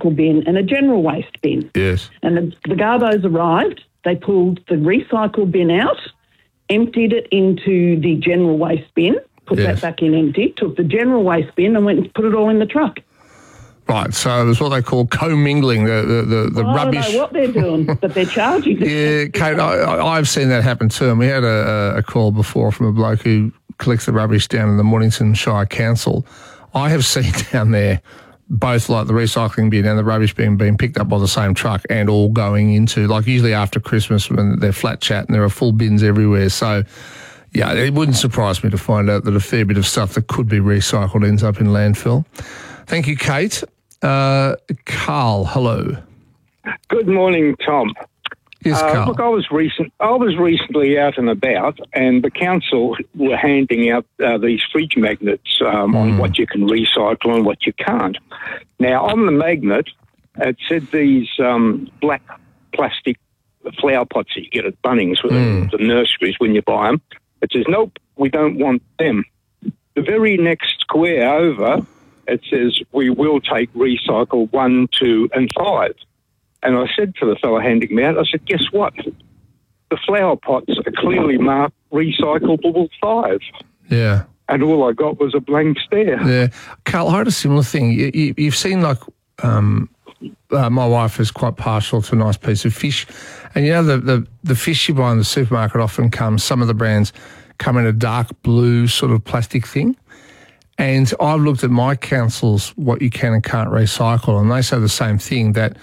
recycle bin and a general waste bin. Yes. And the Garbos arrived, they pulled the recycle bin out, emptied it into the general waste bin, put that back in empty, took the general waste bin and went and put it all in the truck. Right, so it's what they call commingling, the rubbish. I don't know what they're doing, but they're charging. Yeah, Kate, I've seen that happen too. And we had a call before from a bloke who collects the rubbish down in the Mornington Shire Council. I have seen down there both like the recycling bin and the rubbish bin being picked up by the same truck and all going into, like usually after Christmas when they're flat chat and there are full bins everywhere. So, yeah, it wouldn't surprise me to find out that a fair bit of stuff that could be recycled ends up in landfill. Thank you, Kate. Carl, hello. Good morning, Tom. Yes, Carl. Look, I was recently out and about, and the council were handing out these fridge magnets on what you can recycle and what you can't. Now, on the magnet, it said these black plastic flower pots that you get at Bunnings, with the nurseries when you buy them. It says, nope, we don't want them. The very next square over, it says, we will take recycle 1, 2 and 5. And I said to the fellow handing me out, I said, guess what? The flower pots are clearly marked recyclable 5. Yeah. And all I got was a blank stare. Yeah. Carl, I had a similar thing. You've seen, like, my wife is quite partial to a nice piece of fish. And, you know, the fish you buy in the supermarket often comes, some of the brands come in a dark blue sort of plastic thing. And I've looked at my council's what you can and can't recycle, and they say the same thing, that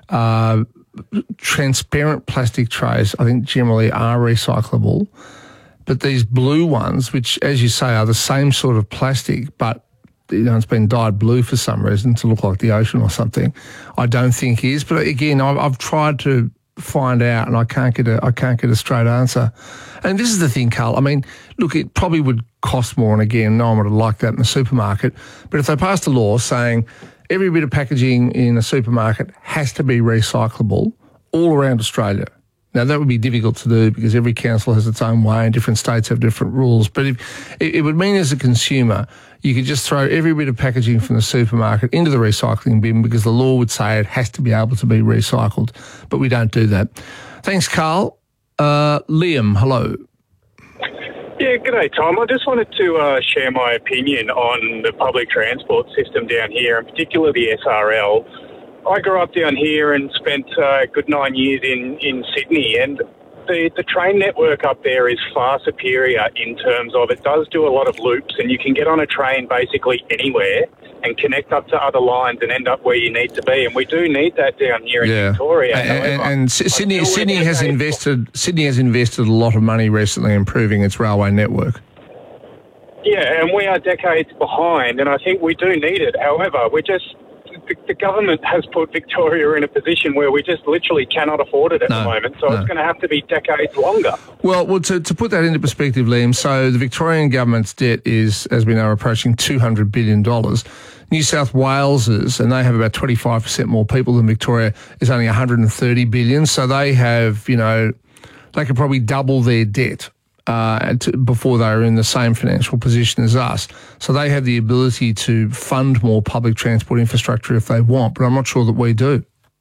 transparent plastic trays, I think, generally are recyclable. But these blue ones, which, as you say, are the same sort of plastic, but it's been dyed blue for some reason to look like the ocean or something, I don't think is. But again, I've tried to find out, and I can't get a straight answer. And this is the thing, Carl. I mean, look, it probably would cost more, and again, no one would like that in the supermarket. But if they passed a law saying every bit of packaging in a supermarket has to be recyclable all around Australia. Now, that would be difficult to do because every council has its own way and different states have different rules. But if it would mean as a consumer, you could just throw every bit of packaging from the supermarket into the recycling bin because the law would say it has to be able to be recycled. But we don't do that. Thanks, Carl. Liam, hello. Yeah, g'day, Tom. I just wanted to share my opinion on the public transport system down here, and particularly the SRL. I grew up down here and spent a good 9 years in Sydney, and the train network up there is far superior in terms of it does do a lot of loops, and you can get on a train basically anywhere and connect up to other lines and end up where you need to be. And we do need that down here in Victoria. And Sydney has invested a lot of money recently improving its railway network. Yeah, and we are decades behind, and I think we do need it. However, the government has put Victoria in a position where we just literally cannot afford it at the moment, so it's going to have to be decades longer. Well, to put that into perspective, Liam, so the Victorian government's debt is, as we know, approaching $200 billion. New South Wales's, and they have about 25% more people than Victoria, is only $130 billion, so they have, they could probably double their debt before they were in the same financial position as us. So they have the ability to fund more public transport infrastructure if they want, but I'm not sure that we do.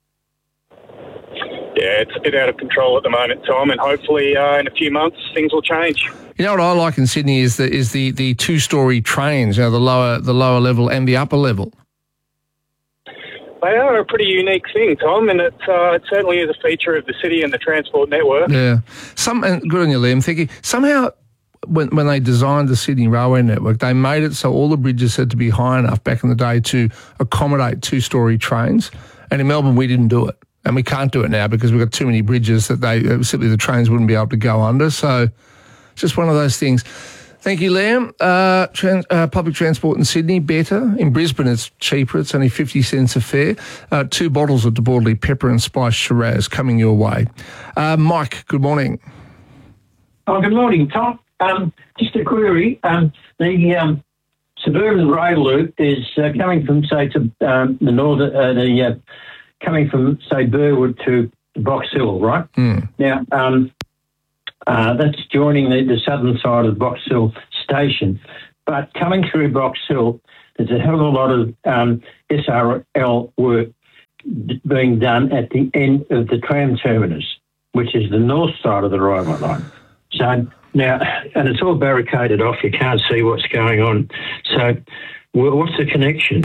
Yeah, it's a bit out of control at the moment, Tom, and hopefully in a few months things will change. You know what I like in Sydney is the two-storey trains, the lower level and the upper level. They are a pretty unique thing, Tom, and it certainly is a feature of the city and the transport network. Yeah. And good on you, Liam. Thinking somehow when they designed the Sydney Railway Network, they made it so all the bridges had to be high enough back in the day to accommodate two-storey trains. And in Melbourne, we didn't do it. And we can't do it now because we've got too many bridges that simply the trains wouldn't be able to go under. So it's just one of those things. Thank you, Liam. Public transport in Sydney, better. In Brisbane, it's cheaper. It's only 50 cents a fare. 2 bottles of Debordley Pepper and Spice Shiraz coming your way. Mike, good morning. Oh, good morning, Tom. Just a query. The suburban rail loop is coming from, say, to the northern, coming from, say, Burwood to Box Hill, right? Mm. Now, that's joining the southern side of Box Hill station. But coming through Box Hill, there's a hell of a lot of SRL work being done at the end of the tram terminus, which is the north side of the railway line. So now, and it's all barricaded off. You can't see what's going on. So what's the connection?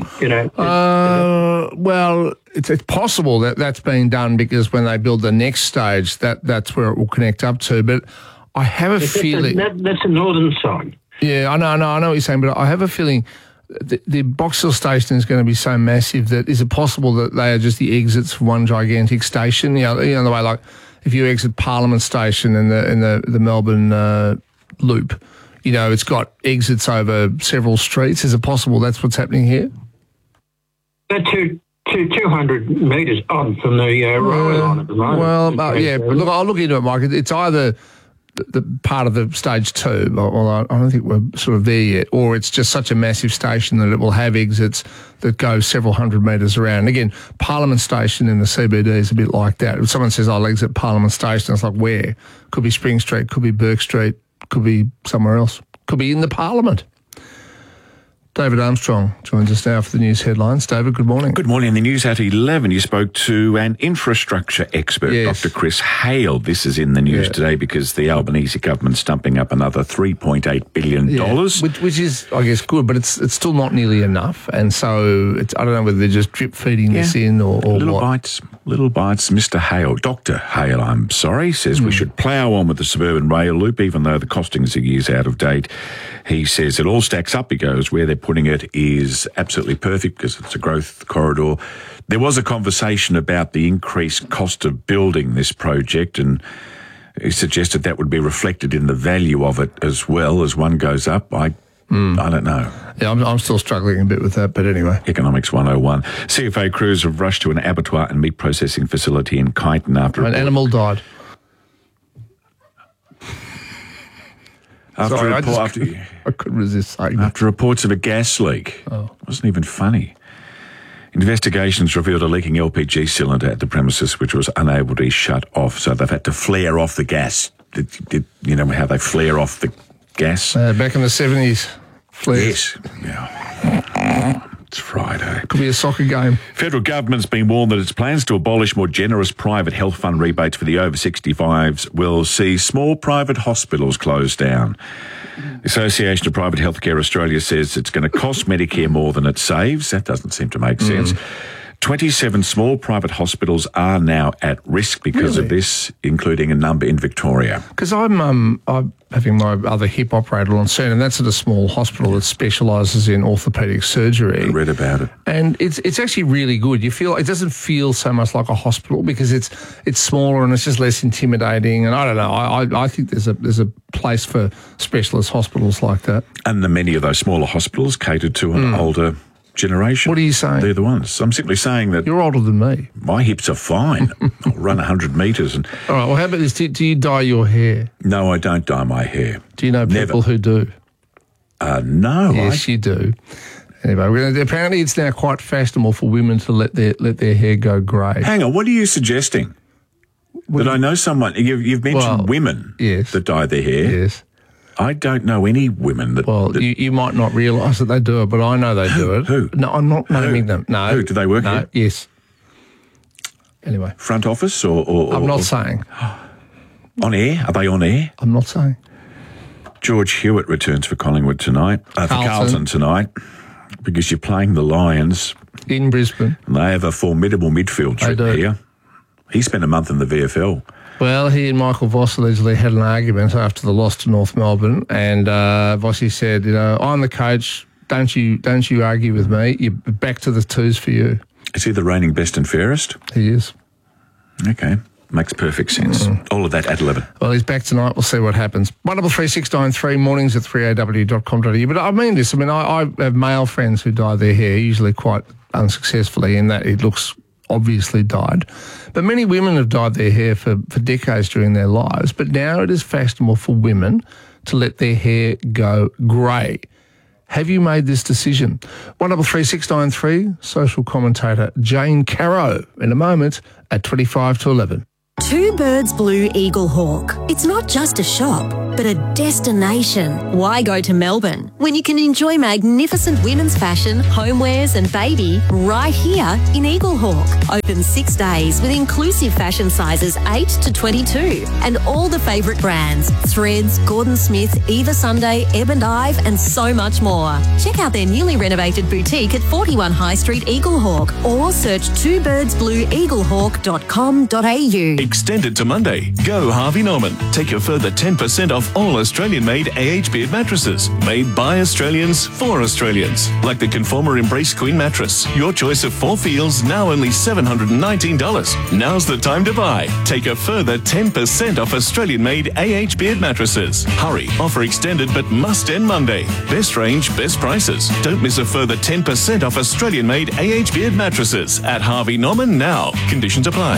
Well, it's possible that that's being done because when they build the next stage, that's where it will connect up to. But I have a feeling that's the northern side. Yeah, I know what you're saying, but I have a feeling the Box Hill station is going to be so massive that is it possible that they are just the exits from one gigantic station? You know the way like if you exit Parliament Station in the Melbourne loop, it's got exits over several streets. Is it possible that's what's happening here? They're 200 metres on from the railway line at the moment. Well, yeah, look, I'll look into it, Mike. It's either the part of the stage 2, although I don't think we're sort of there yet, or it's just such a massive station that it will have exits that go several hundred metres around. Again, Parliament Station in the CBD is a bit like that. If someone says, I'll exit Parliament Station, it's like, where? Could be Spring Street, could be Burke Street, could be somewhere else, could be in the Parliament. David Armstrong joins us now for the news headlines. David, good morning. Good morning. In the news at 11, you spoke to an infrastructure expert, yes. Dr. Chris Hale. This is in the news today because the Albanese government's dumping up another $3.8 billion. Yeah, which is, I guess, good, but it's still not nearly enough. And so I don't know whether they're just drip feeding this in or little what. Little bites. Mr. Hale, Dr. Hale, says we should plough on with the suburban rail loop, even though the costings are years out of date. He says it all stacks up, he goes, where they're putting it is absolutely perfect because it's a growth corridor. There was a conversation about the increased cost of building this project, and he suggested that would be reflected in the value of it as well as one goes up. I don't know. Yeah, I'm still struggling a bit with that, but anyway. Economics 101. CFA crews have rushed to an abattoir and meat processing facility in Kyneton after an animal died. I couldn't resist saying that. After reports of a gas leak. Oh. It wasn't even funny. Investigations revealed a leaking LPG cylinder at the premises which was unable to be shut off, so they've had to flare off the gas. You know how they flare off the gas? Back in the 70s. Flares. Yes. Yeah. It's Friday. Could be a soccer game. Federal government's been warned that its plans to abolish more generous private health fund rebates for the over 65s will see small private hospitals close down. The Association of Private Healthcare Australia says it's going to cost Medicare more than it saves. That doesn't seem to make sense. 27 small private hospitals are now at risk because of this, including a number in Victoria. Because I'm having my other hip operated on soon, and that's at a small hospital that specialises in orthopaedic surgery. I read about it. And it's actually really good. You feel it doesn't feel so much like a hospital because it's smaller and it's just less intimidating. And I don't know. I think there's a place for specialist hospitals like that. And many of those smaller hospitals catered to an older generation. What are you saying? They're the ones. I'm simply saying that... You're older than me. My hips are fine. I'll run 100 metres. And all right, well, how about this? Do you dye your hair? No, I don't dye my hair. Do you know people who do? No. Yes, you do. Anyway, apparently it's now quite fashionable for women to let their hair go grey. Hang on, what are you suggesting? That I know someone... You've mentioned women that dye their hair. Yes. I don't know any women that... Well, you might not realise that they do it, but I know they do it. Who? No, I'm not naming them. No. Who? Do they work here? Yes. Anyway. Front office or... I'm not saying. On air? Are they on air? I'm not saying. George Hewitt returns for Collingwood tonight. For Carlton tonight, because you're playing the Lions. In Brisbane. And they have a formidable midfield trip here. He spent a month in the VFL. Well, he and Michael Voss allegedly had an argument after the loss to North Melbourne, and Vossi said, I'm the coach, don't you argue with me, you're back to the twos for you. Is he the reigning best and fairest? He is. Okay, makes perfect sense. All of that at 11. Well, he's back tonight, we'll see what happens. 133693, mornings at 3aw.com.au. But I mean this, I have male friends who dye their hair, usually quite unsuccessfully, in that it looks obviously dyed. But many women have dyed their hair for decades during their lives, but now it is fashionable for women to let their hair go grey. Have you made this decision? 133693, social commentator Jane Caro in a moment at 25 to 11. Two Birds Blue Eagle Hawk. It's not just a shop, but a destination. Why go to Melbourne when you can enjoy magnificent women's fashion, homewares and baby right here in Eagle Hawk? Open 6 days with inclusive fashion sizes 8 to 22 and all the favourite brands: Threads, Gordon Smith, Eva Sunday, Ebb and Ive and so much more. Check out their newly renovated boutique at 41 High Street, Eagle Hawk, or search twobirdsblueeaglehawk.com.au. Extended to Monday. Go Harvey Norman. Take a further 10% off all Australian-made AH Beard mattresses. Made by Australians for Australians. Like the Conformer Embrace Queen mattress. Your choice of 4 feels, now only $719. Now's the time to buy. Take a further 10% off Australian-made AH Beard mattresses. Hurry. Offer extended but must end Monday. Best range, best prices. Don't miss a further 10% off Australian-made AH Beard mattresses at Harvey Norman now. Conditions apply.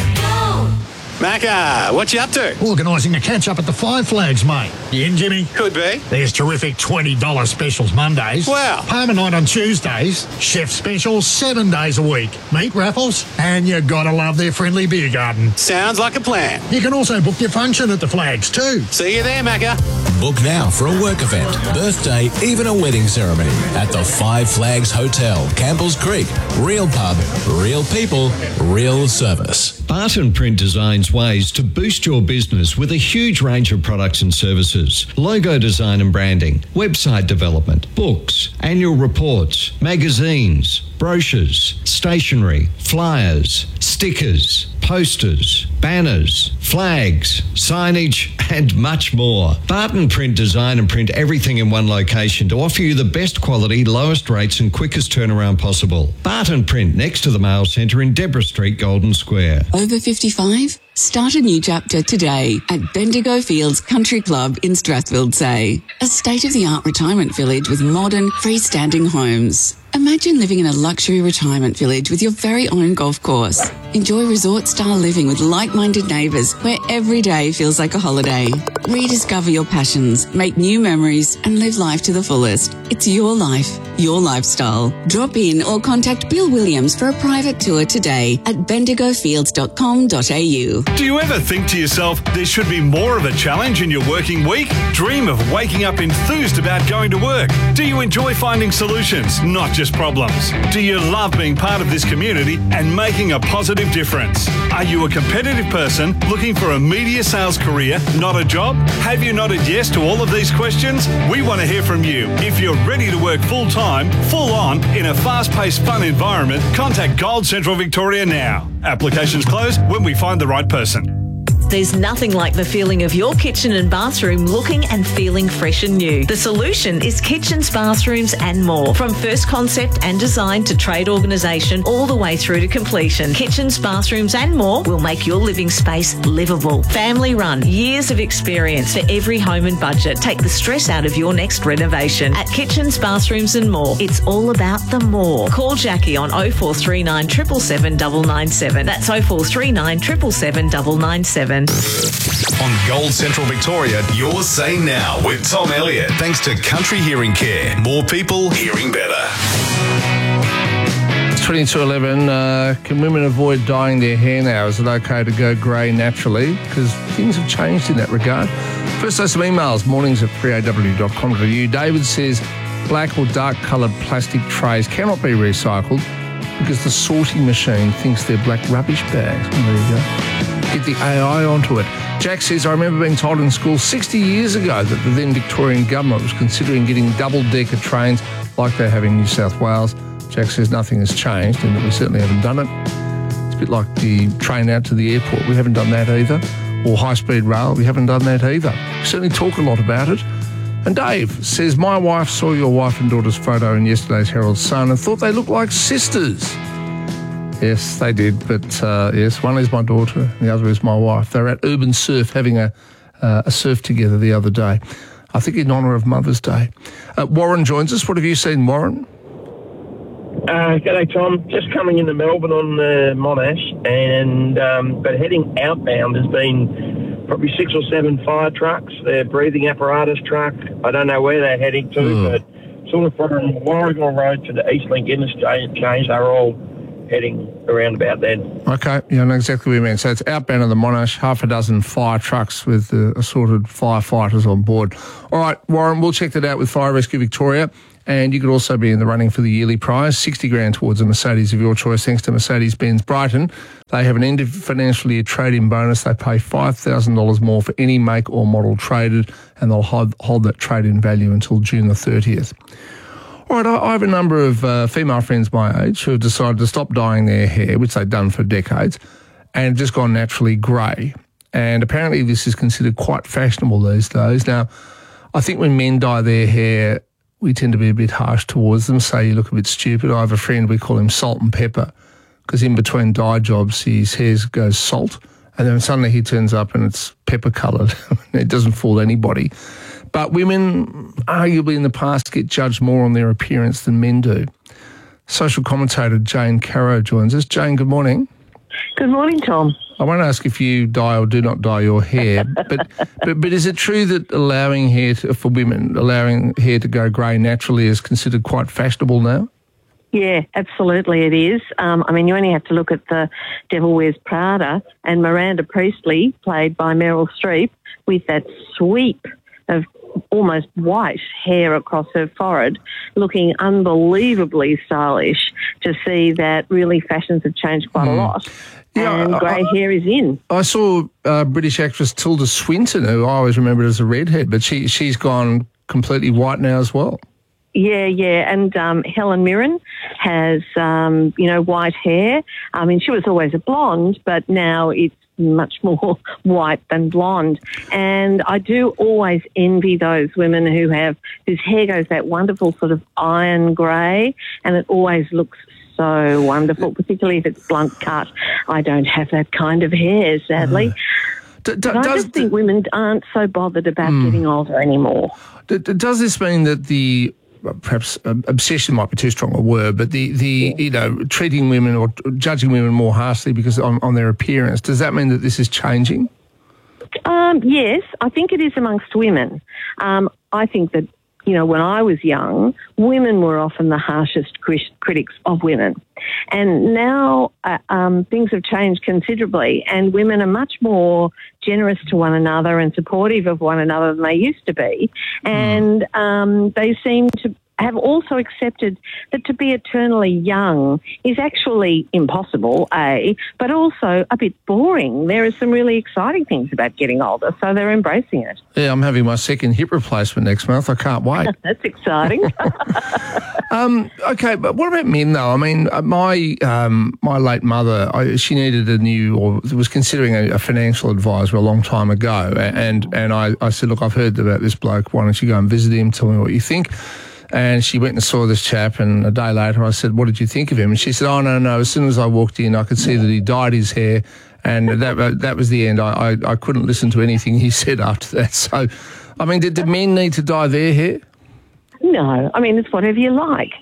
Macca, what you up to? Organising a catch-up at the Five Flags, mate. You in, Jimmy? Could be. There's terrific $20 specials Mondays. Wow. Parma night on Tuesdays. Chef specials 7 days a week. Meat raffles. And you gotta love their friendly beer garden. Sounds like a plan. You can also book your function at the Flags too. See you there, Macca. Book now for a work event, birthday, even a wedding ceremony at the Five Flags Hotel, Campbell's Creek. Real pub, real people, real service. Barton Print designs ways to boost your business with a huge range of products and services. Logo design and branding, website development, books, annual reports, magazines, brochures, stationery, flyers, stickers, posters, banners, flags, signage, and much more. Barton Print design and print everything in one location to offer you the best quality, lowest rates and quickest turnaround possible. Barton Print next to the Mail Centre in Deborah Street, Golden Square. Over 55? Start a new chapter today at Bendigo Fields Country Club in Strathfield-Say. A state-of-the-art retirement village with modern, freestanding homes. Imagine living in a luxury retirement village with your very own golf course. Enjoy resort-style living with like-minded neighbours where every day feels like a holiday. Rediscover your passions, make new memories and live life to the fullest. It's your life, your lifestyle. Drop in or contact Bill Williams for a private tour today at bendigofields.com.au. Do you ever think to yourself, there should be more of a challenge in your working week? Dream of waking up enthused about going to work? Do you enjoy finding solutions, not just problems? Do you love being part of this community and making a positive difference? Are you a competitive person looking for a media sales career, not a job? Have you nodded yes to all of these questions? We want to hear from you. If you're ready to work full-time, full-on, in a fast-paced, fun environment, contact Gold Central Victoria now. Applications close when we find the right person. There's nothing like the feeling of your kitchen and bathroom looking and feeling fresh and new. The solution is kitchens, bathrooms and more. From first concept and design to trade organisation all the way through to completion. Kitchens, bathrooms and more will make your living space livable. Family run, years of experience for every home and budget. Take the stress out of your next renovation. At Kitchens, Bathrooms and More, it's all about the more. Call Jackie on 0439 777 997. That's 0439 777 997. On Gold Central Victoria, your say now with Tom Elliott. Thanks to Country Hearing Care. More people hearing better. It's 22:11. Can women avoid dyeing their hair now? Is it okay to go grey naturally? Because things have changed in that regard. First, some emails. mornings@3aw.com.au. David says black or dark coloured plastic trays cannot be recycled because the sorting machine thinks they're black rubbish bags. Well, there you go. Get the AI onto it. Jack says, I remember being told in school 60 years ago that the then Victorian government was considering getting double-decker trains like they have in New South Wales. Jack says nothing has changed and that we certainly haven't done it. It's a bit like the train out to the airport. We haven't done that either. Or high-speed rail. We haven't done that either. We certainly talk a lot about it. And Dave says, my wife saw your wife and daughter's photo in yesterday's Herald Sun and thought they looked like sisters. Yes, they did, but yes, one is my daughter and the other is my wife. They were at Urban Surf having a surf together the other day, I think in honour of Mother's Day. Warren joins us. What have you seen, Warren? G'day, Tom. Just coming into Melbourne on Monash, and but heading outbound has been probably 6 or 7 fire trucks, their breathing apparatus truck. I don't know where they're heading to, but sort of from Warragul Road to the Eastlink interchange, they're all heading around about then. Okay, I know exactly what you mean. So it's outbound of the Monash, half a dozen fire trucks with assorted firefighters on board. All right, Warren, we'll check that out with Fire Rescue Victoria. And you could also be in the running for the yearly prize, $60,000 towards a Mercedes of your choice, thanks to Mercedes-Benz Brighton. They have an end of financial year trade-in bonus. They pay $5,000 more for any make or model traded, and they'll hold that trade-in value until June the 30th. All right, I have a number of female friends my age who have decided to stop dyeing their hair, which they've done for decades, and just gone naturally grey. And apparently this is considered quite fashionable these days. Now, I think when men dye their hair, we tend to be a bit harsh towards them, say you look a bit stupid. I have a friend, we call him Salt and Pepper, because in between dye jobs, his hair goes salt, and then suddenly he turns up and it's pepper-coloured. It doesn't fool anybody. But women, arguably in the past, get judged more on their appearance than men do. Social commentator Jane Caro joins us. Jane, good morning. Good morning, Tom. I won't ask if you dye or do not dye your hair, but is it true that allowing hair to go grey naturally is considered quite fashionable now? Yeah, absolutely it is. I mean, you only have to look at The Devil Wears Prada and Miranda Priestley, played by Meryl Streep, with that sweep of almost white hair across her forehead, looking unbelievably stylish, to see that really fashions have changed quite a lot. Yeah, and grey hair is in. I saw British actress Tilda Swinton, who I always remembered as a redhead, but she's gone completely white now as well. Yeah, and Helen Mirren has, white hair. I mean, she was always a blonde, but now it's much more white than blonde. And I do always envy those women whose hair goes that wonderful sort of iron grey, and it always looks so wonderful, particularly if it's blunt cut. I don't have that kind of hair, sadly. But I just think women aren't so bothered about getting older anymore. Does this mean that perhaps obsession might be too strong a word, but treating women or judging women more harshly because on their appearance, does that mean that this is changing? Yes, I think it is amongst women. I think that, when I was young, women were often the harshest critics of women. And now things have changed considerably, and women are much more generous to one another and supportive of one another than they used to be. And they seem to have also accepted that to be eternally young is actually impossible, but also a bit boring. There are some really exciting things about getting older, so they're embracing it. Yeah, I'm having my second hip replacement next month. I can't wait. That's exciting. Okay, but what about men, though? I mean, my late mother, she needed was considering a financial advisor a long time ago, and I said, look, I've heard about this bloke. Why don't you go and visit him? Tell me what you think. And she went and saw this chap, and a day later I said, what did you think of him? And she said, oh, no, as soon as I walked in, I could see that he dyed his hair, and that was the end. I couldn't listen to anything he said after that. So, I mean, did men need to dye their hair? No, I mean, it's whatever you like.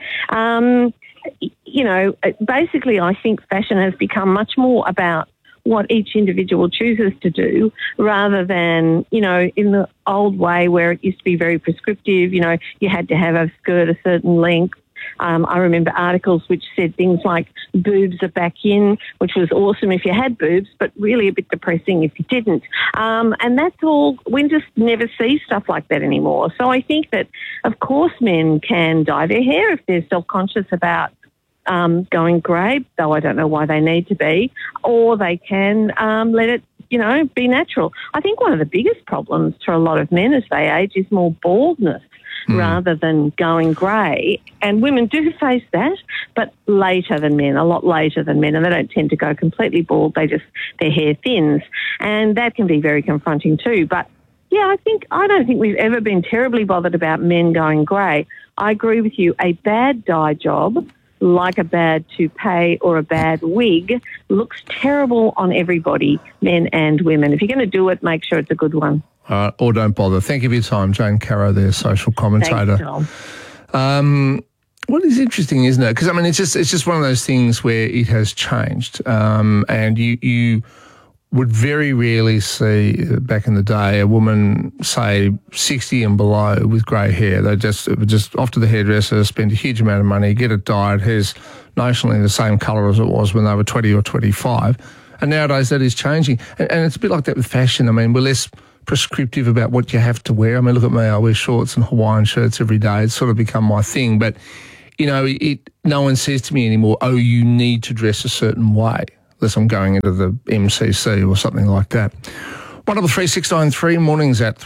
Basically I think fashion has become much more about what each individual chooses to do rather than, in the old way where it used to be very prescriptive, you had to have a skirt a certain length. I remember articles which said things like boobs are back in, which was awesome if you had boobs, but really a bit depressing if you didn't. And that's all, we just never see stuff like that anymore. So I think that, of course, men can dye their hair if they're self-conscious about going grey, though I don't know why they need to be, or they can let it, be natural. I think one of the biggest problems for a lot of men as they age is more baldness rather than going grey. And women do face that, but later than men, a lot later than men, and they don't tend to go completely bald, their hair thins. And that can be very confronting too. But yeah, I don't think we've ever been terribly bothered about men going grey. I agree with you. A bad dye job, like a bad toupee or a bad wig, looks terrible on everybody, men and women. If you're going to do it, make sure it's a good one. Or don't bother. Thank you for your time, Jane Caro, there, social commentator. Thanks, Tom. What is interesting, isn't it? Because I mean, it's just one of those things where it has changed, and you would very rarely see, back in the day, a woman, say, 60 and below with grey hair. It would just off to the hairdresser, spend a huge amount of money, get it dyed, hair's notionally the same colour as it was when they were 20 or 25. And nowadays that is changing. And it's a bit like that with fashion. I mean, we're less prescriptive about what you have to wear. I mean, look at me, I wear shorts and Hawaiian shirts every day. It's sort of become my thing. But, you know, no one says to me anymore, oh, you need to dress a certain way, unless I'm going into the MCC or something like that. 133693, mornings at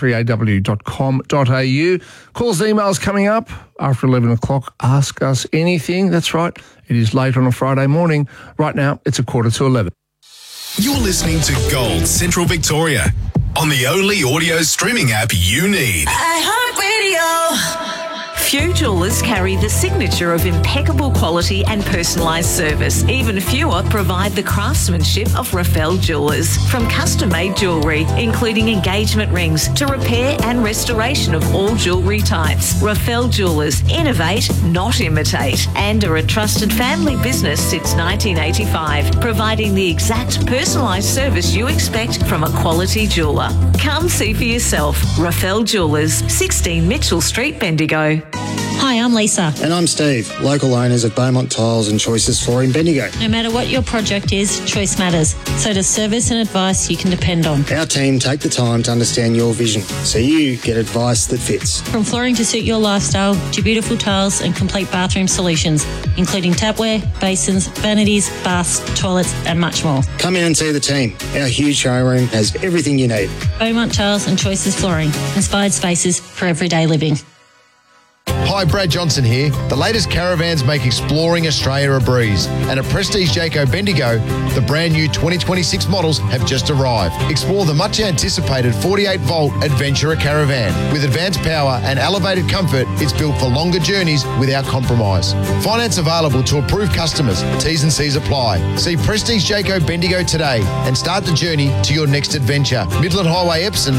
3aw.com.au. Calls, emails coming up after 11 o'clock. Ask us anything. That's right. It is late on a Friday morning. Right now, it's 11:15. You're listening to Gold Central Victoria on the only audio streaming app you need. iHeartRadio. Few jewellers carry the signature of impeccable quality and personalised service. Even fewer provide the craftsmanship of Rafael Jewellers. From custom-made jewellery, including engagement rings, to repair and restoration of all jewellery types. Rafael Jewellers innovate, not imitate, and are a trusted family business since 1985, providing the exact personalised service you expect from a quality jeweller. Come see for yourself. Rafael Jewellers, 16 Mitchell Street, Bendigo. Hi, I'm Lisa. And I'm Steve, local owners of Beaumont Tiles and Choices Flooring, Bendigo. No matter what your project is, choice matters. So does service and advice you can depend on. Our team take the time to understand your vision, so you get advice that fits. From flooring to suit your lifestyle, to beautiful tiles and complete bathroom solutions, including tapware, basins, vanities, baths, toilets and much more. Come in and see the team. Our huge showroom has everything you need. Beaumont Tiles and Choices Flooring. Inspired spaces for everyday living. Hi, Brad Johnson here. The latest caravans make exploring Australia a breeze. And at Prestige Jayco Bendigo, the brand new 2026 models have just arrived. Explore the much anticipated 48-volt Adventurer caravan. With advanced power and elevated comfort, it's built for longer journeys without compromise. Finance available to approved customers. T's and C's apply. See Prestige Jayco Bendigo today and start the journey to your next adventure. Midland Highway, Epsom,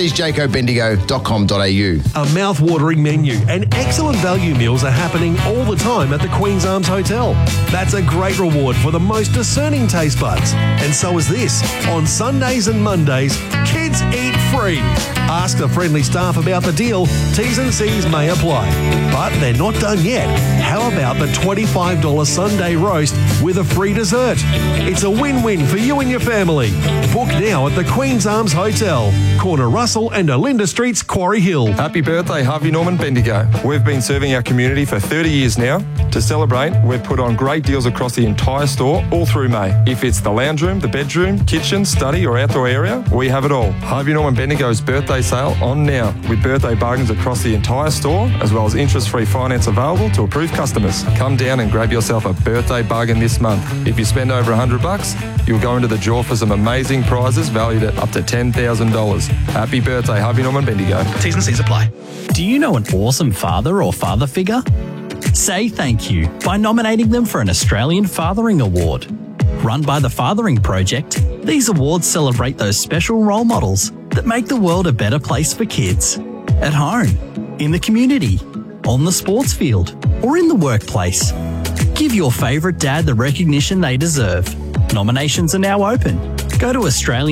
prestigejacobendigo.com.au. A mouth-watering menu and excellent value meals are happening all the time at the Queen's Arms Hotel. That's a great reward for the most discerning taste buds. And so is this. On Sundays and Mondays, kids eat free. Ask the friendly staff about the deal. T's and C's may apply. But they're not done yet. How about the $25 Sunday roast with a free dessert? It's a win-win for you and your family. Book now at the Queen's Arms Hotel, corner Russell and Olinda Streets, Quarry Hill. Happy birthday, Harvey Norman Bendigo. We've been serving our community for 30 years now. To celebrate, we've put on great deals across the entire store all through May. If it's the lounge room, the bedroom, kitchen, study or outdoor area, we have it all. Harvey Norman Bendigo's birthday sale on now with birthday bargains across the entire store, as well as interest-free finance available to approved customers. Come down and grab yourself a birthday bargain this month. If you spend over $100, you'll go into the draw for some amazing prizes valued at up to $10,000. Happy birthday, Harvey Norman Bendigo. T's and C's apply. Do you know an awesome father or father figure? Say thank you by nominating them for an Australian Fathering Award. Run by the Fathering Project, these awards celebrate those special role models that make the world a better place for kids. At home, in the community, on the sports field, or in the workplace. Give your favourite dad the recognition they deserve. Nominations are now open. Go to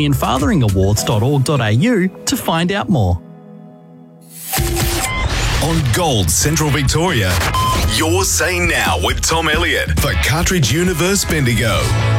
australianfatheringawards.org.au to find out more. On Gold Central Victoria, you're saying now with Tom Elliott for Cartridge Universe Bendigo.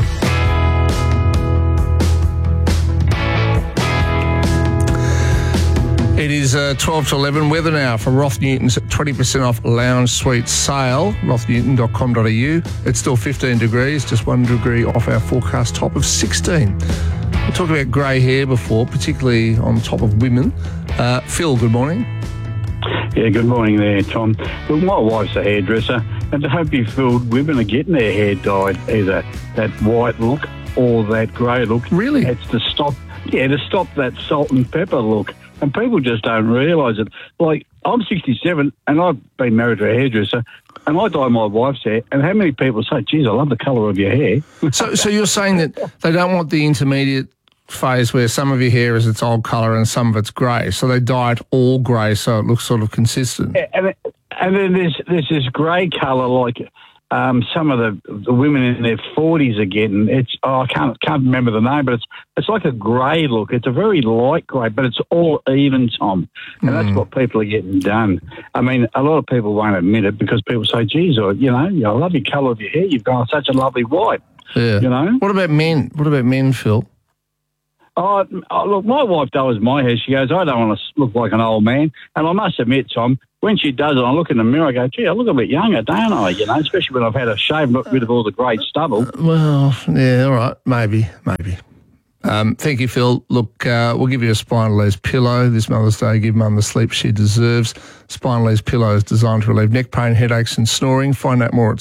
It is 12 to 11. Weather now for Roth Newton's 20% off lounge suite sale, rothnewton.com.au. It's still 15 degrees, just 1 degree off our forecast top of 16. We talked about grey hair before, particularly on top of women. Phil, good morning. Yeah, good morning there, Tom. Well, my wife's a hairdresser, and to hope you feel women are getting their hair dyed either that white look or that grey look. Really? It's to stop that salt and pepper look. And people just don't realise it. Like, I'm 67 and I've been married to a hairdresser and I dye my wife's hair, and how many people say, geez, I love the colour of your hair. So you're saying that they don't want the intermediate phase where some of your hair is its old colour and some of it's grey, so they dye it all grey so it looks sort of consistent. And then there's this grey colour, like some of the women in their 40s are getting. I can't remember the name, but it's like a grey look. It's a very light grey, but it's all even, Tom, and that's what people are getting done. I mean, a lot of people won't admit it because people say, "Geez, I love your colour of your hair. You've got such a lovely white." Yeah. You know. What about men? What about men, Phil? Oh, look, my wife does my hair. She goes, "I don't want to look like an old man," and I must admit, Tom, when she does it, I look in the mirror, I go, "Gee, I look a bit younger, don't I?" You know, especially when I've had a shave and got rid of all the grey stubble. Well, yeah, all right, maybe. Thank you, Phil. Look, we'll give you a Spinal Ease pillow this Mother's Day. Give Mum the sleep she deserves. Spinal Ease pillow is designed to relieve neck pain, headaches and snoring. Find out more at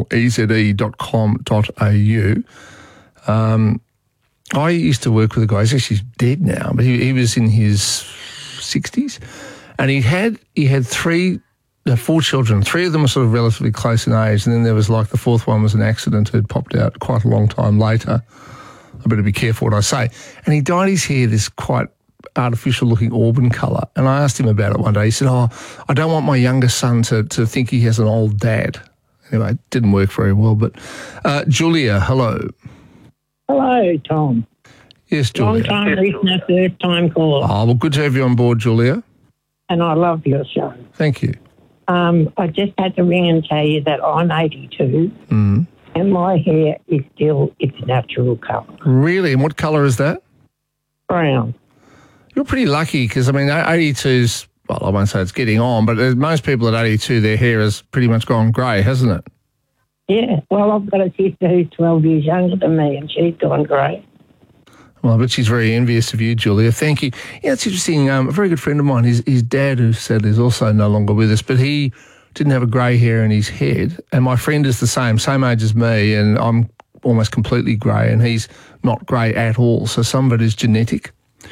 spinaleze.com.au. I used to work with a guy, he's actually dead now, but he was in his 60s, and he had 4 children. 3 of them were sort of relatively close in age, and then there was like the 4th one was an accident who had popped out quite a long time later. I better be careful what I say. And he dyed his hair this quite artificial-looking auburn colour, and I asked him about it one day. He said, I don't want my younger son to think he has an old dad. Anyway, it didn't work very well, but Julia, hello. Hello, Tom. Yes, Julia. Long time listener, first time caller. Oh, well, good to have you on board, Julia. And I love your show. Thank you. I just had to ring and tell you that I'm 82 and my hair is still its natural colour. Really? And what colour is that? Brown. You're pretty lucky because, I mean, 82's, well, I won't say it's getting on, but most people at 82, their hair has pretty much gone grey, hasn't it? Yeah, well, I've got a sister who's 12 years younger than me and she's gone grey. Well, I bet she's very envious of you, Julia. Thank you. Yeah, it's interesting. A very good friend of mine, his dad, who said is also no longer with us, but he didn't have a grey hair in his head. And my friend is the same age as me, and I'm almost completely grey, and he's not grey at all. So some of it is genetic.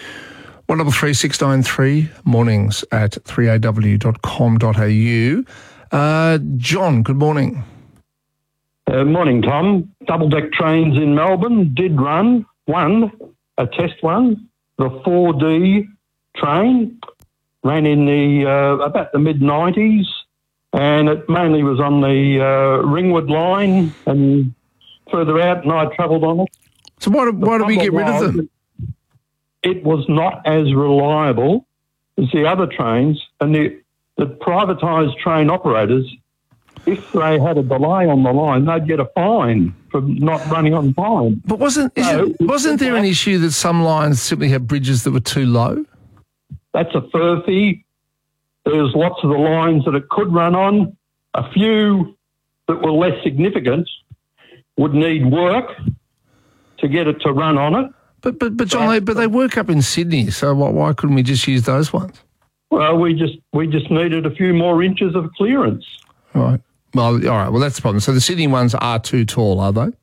133693 mornings at 3aw.com.au. John, good morning. Morning, Tom. Double-deck trains in Melbourne did run a test one. The 4D train ran in the about the mid-90s, and it mainly was on the Ringwood line and further out, and I travelled on it. So why did we get rid of them? It was not as reliable as the other trains, and the privatised train operators, if they had a delay on the line, they'd get a fine for not running on time. But wasn't there an issue that some lines simply had bridges that were too low? That's a furphy. There's lots of the lines that it could run on. A few that were less significant would need work to get it to run on it. But John, they work up in Sydney, so why couldn't we just use those ones? Well, we just needed a few more inches of clearance. Right. Well, all right. Well, that's the problem. So the Sydney ones are too tall, are they?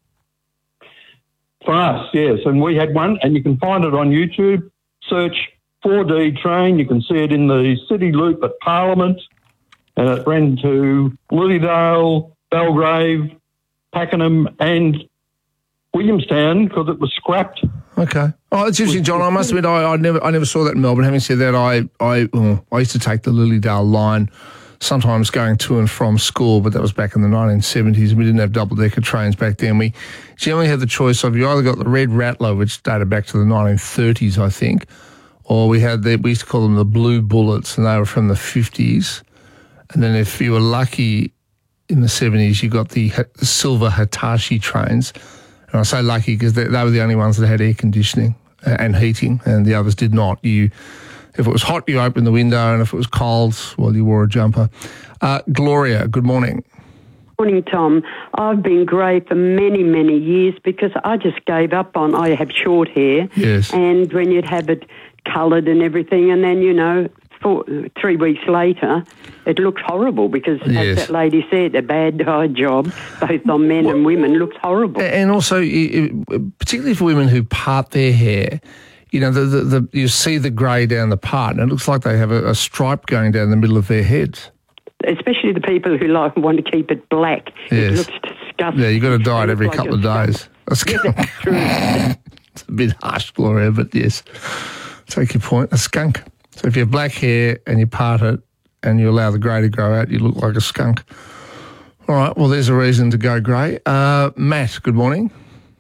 For us, yes. And we had one, and you can find it on YouTube. Search 4D train. You can see it in the City Loop at Parliament, and it ran to Lilydale, Belgrave, Pakenham, and Williamstown because it was scrapped. Okay. Oh, it's interesting, John. I must admit, I never saw that in Melbourne. Having said that, I used to take the Lilydale line, sometimes going to and from school, but that was back in the 1970s, and we didn't have double-decker trains back then. We generally had the choice of, you either got the Red Rattler, which dated back to the 1930s, I think, or we used to call them the Blue Bullets, and they were from the 50s. And then if you were lucky in the 70s, you got the silver Hitachi trains. And I say lucky because they were the only ones that had air conditioning and heating, and the others did not. If it was hot, you opened the window, and if it was cold, well, you wore a jumper. Gloria, good morning. Morning, Tom. I've been grey for many, many years because I just gave up on, I have short hair. Yes. And when you'd have it coloured and everything, and then, 3 weeks later, it looks horrible because, as that lady said, a bad dye job, both on men and women, looks horrible. And also, particularly for women who part their hair, you see the grey down the part, and it looks like they have a stripe going down the middle of their heads. Especially the people who want to keep it black. Yes. It looks disgusting. Yeah, you've got to dye it every couple of days. That's true. It's a bit harsh, Gloria, but yes. Take your point. A skunk. So if you have black hair and you part it and you allow the grey to grow out, you look like a skunk. All right, well, there's a reason to go grey. Matt, good morning.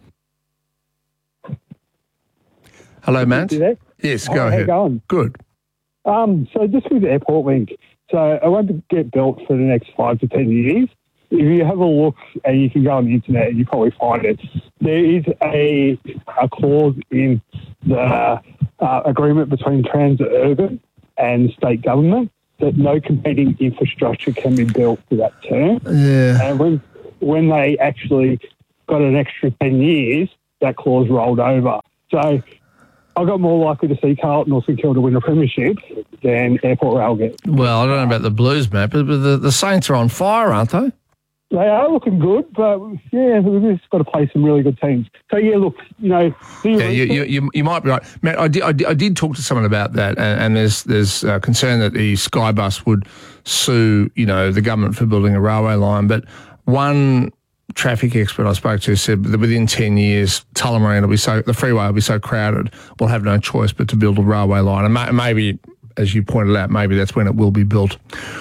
Hello, Matt. Yes, go ahead. How you going? Good. So just with Airport Link, so I want to get built for the next 5 to 10 years. If you have a look, and you can go on the internet and you probably find it, there is a clause in the agreement between Transurban and state government that no competing infrastructure can be built for that term. Yeah. And when they actually got an extra 10 years, that clause rolled over. So I got more likely to see Carlton or St Kilda win a premiership than Airport Rail get. Well, I don't know about the Blues, Matt, but the Saints are on fire, aren't they? They are looking good, but, yeah, we've just got to play some really good teams. So, yeah, look, you know... You might be right. Matt, I did talk to someone about that, and there's concern that the Skybus would sue, the government for building a railway line. But one traffic expert I spoke to said that within 10 years, Tullamarine the freeway will be so crowded, we'll have no choice but to build a railway line. And maybe, as you pointed out, maybe that's when it will be built.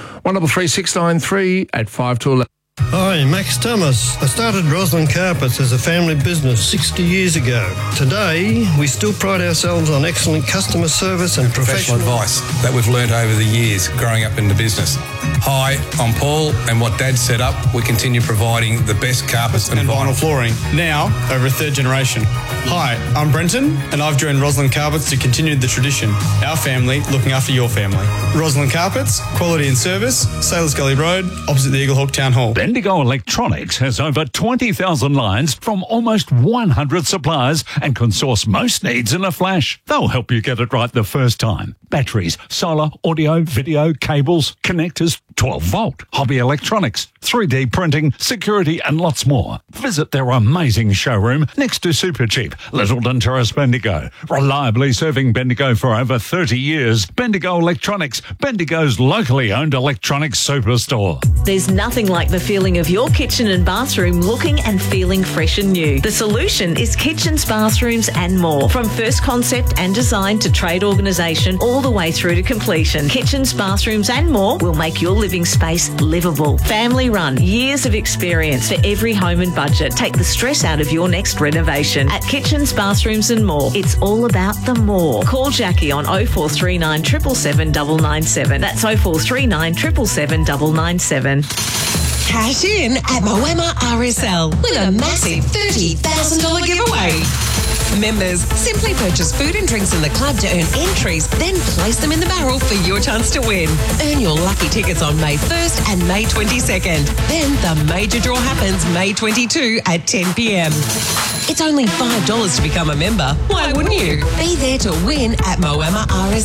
133 at 5 to 11. Hi, Max Thomas. I started Roslyn Carpets as a family business 60 years ago. Today, we still pride ourselves on excellent customer service and professional advice that we've learned over the years growing up in the business. Hi, I'm Paul, and what Dad set up, we continue providing the best carpets and vinyl flooring, now over a third generation. Hi, I'm Brenton, and I've joined Roslyn Carpets to continue the tradition. Our family looking after your family. Roslyn Carpets, quality and service, Sailors Gully Road, opposite the Eaglehawk Town Hall. Bendigo Electronics has over 20,000 lines from almost 100 suppliers and can source most needs in a flash. They'll help you get it right the first time. Batteries, solar, audio, video, cables, connectors, 12-volt, hobby electronics, 3D printing, security and lots more. Visit their amazing showroom next to Supercheap, Littleton Terrace, Bendigo. Reliably serving Bendigo for over 30 years. Bendigo Electronics, Bendigo's locally owned electronics superstore. There's nothing like the feeling of your kitchen and bathroom looking and feeling fresh and new. The solution is kitchens, bathrooms and more. From first concept and design to trade organisation all the way through to completion. Kitchens, bathrooms and more will make your living space livable. Family run, years of experience for every home and budget. Take the stress out of your next renovation. At Kitchens, Bathrooms and More, it's all about the more. Call Jackie on 0439 777 997. That's 0439 777 997. Cash in at Moama RSL with a massive $30,000 giveaway. Members, simply purchase food and drinks in the club to earn entries, then place them in the barrel for your chance to win. Earn your lucky tickets on May 1st and May 22nd. Then the major draw happens May 22 at 10 p.m. It's only $5 to become a member. Why wouldn't you? Be there to win at Moama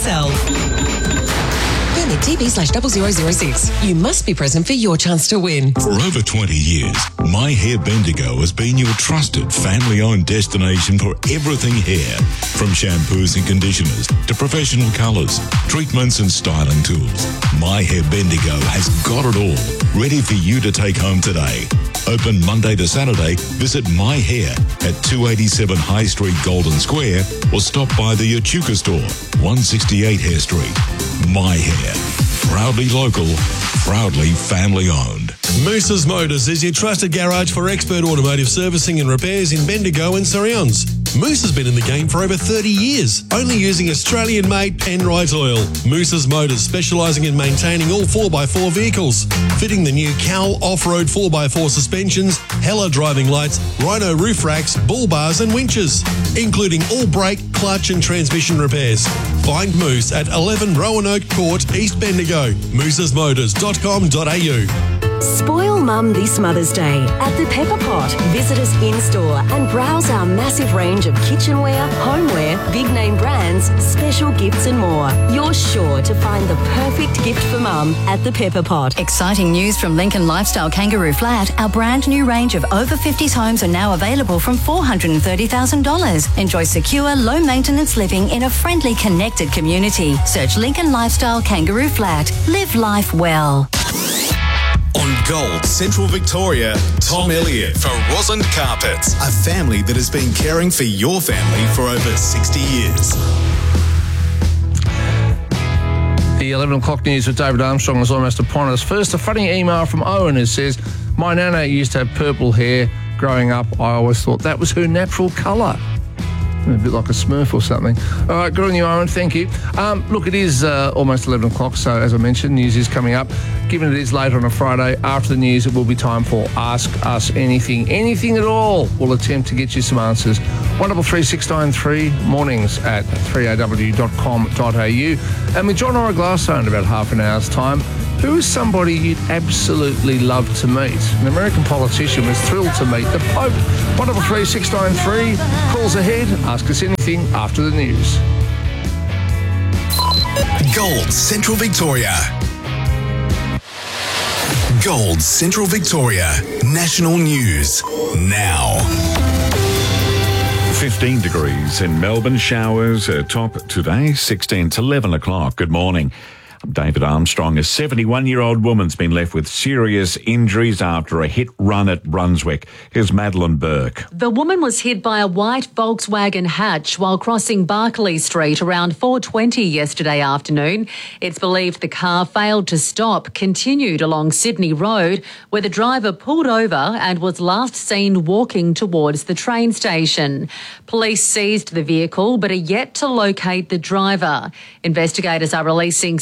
RSL. Permit TB/0006. You must be present for your chance to win. For over 20 years, My Hair Bendigo has been your trusted family-owned destination for everything hair. From shampoos and conditioners to professional colours, treatments and styling tools. My Hair Bendigo has got it all, ready for you to take home today. Open Monday to Saturday. Visit My Hair at 287 High Street, Golden Square, or stop by the Echuca store, 168 Hare Street. My Hair. Proudly local, proudly family owned. Moose's Motors is your trusted garage for expert automotive servicing and repairs in Bendigo and Surrounds. Moose has been in the game for over 30 years, only using Australian-made Penrite oil. Moose's Motors, specialising in maintaining all 4x4 vehicles, fitting the new Cal off-road 4x4 suspensions, Hella driving lights, Rhino roof racks, bull bars and winches, including all brake, clutch and transmission repairs. Find Moose at 11 Roanoke Court, East Bendigo. moosesmotors.com.au. Spoil Mum this Mother's Day at the Pepper Pot. Visit us in-store and browse our massive range of kitchenware, homeware, big-name brands, special gifts and more. You're sure to find the perfect gift for Mum at the Pepper Pot. Exciting news from Lincoln Lifestyle Kangaroo Flat. Our brand new range of over 50s homes are now available from $430,000. Enjoy secure, low-maintenance living in a friendly, connected community. Search Lincoln Lifestyle Kangaroo Flat. Live life well. On Gold Central Victoria, Tom Elliott for Roslyn Carpets, a family that has been caring for your family for over 60 years. The 11 o'clock news with David Armstrong is almost upon us. First, a funny email from Owen who says, My nana used to have purple hair growing up. I always thought that was her natural colour. A bit like a Smurf or something. All right, good on you, Aaron. Thank you. Look, it is almost 11 o'clock, so as I mentioned, news is coming up. Given it is late on a Friday, after the news, it will be time for Ask Us Anything. Anything at all. We'll attempt to get you some answers. 133693 mornings at 3aw.com.au. And with John Oraglasso in about half an hour's time, who is somebody you'd absolutely love to meet? An American politician was thrilled to meet the Pope. 133693 calls ahead. Ask us anything after the news. Gold Central Victoria. Gold Central Victoria. National news now. 15 degrees in Melbourne. Showers top today, 16 to 11 o'clock. Good morning. David Armstrong. A 71-year-old woman's been left with serious injuries after a hit run at Brunswick. Here's Madeline Burke. The woman was hit by a white Volkswagen hatch while crossing Barclay Street around 4:20 yesterday afternoon. It's believed the car failed to stop, continued along Sydney Road, where the driver pulled over and was last seen walking towards the train station. Police seized the vehicle but are yet to locate the driver. Investigators are releasing